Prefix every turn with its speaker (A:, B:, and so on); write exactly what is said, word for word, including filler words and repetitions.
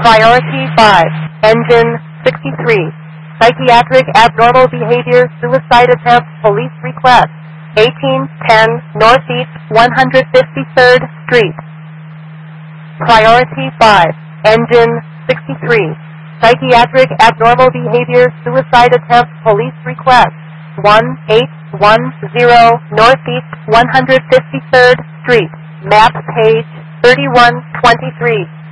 A: Priority five, engine sixty-three. Psychiatric abnormal behavior, suicide attempt, police request. eighteen ten Northeast one hundred fifty-third Street. Priority five, engine sixty-three. Psychiatric abnormal behavior, suicide attempt, police request. one eight one zero Northeast one hundred fifty-third Street. Map page thirty-one twenty-three.